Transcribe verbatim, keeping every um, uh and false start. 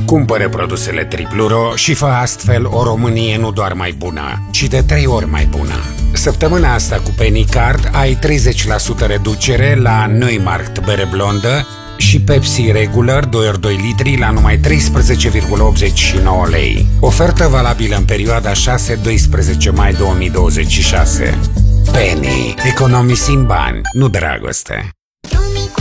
Cumpără produsele Tripluro și fă astfel o Românie nu doar mai bună, ci de trei ori mai bună. Săptămâna asta cu Penny Card ai treizeci la sută reducere la Neumarkt bere blondă și Pepsi Regular doi ori doi litri la numai treisprezece virgulă optzeci și nouă lei. Ofertă valabilă în perioada șase doisprezece mai două mii douăzeci și șase. Penny. Economisim bani, nu dragoste.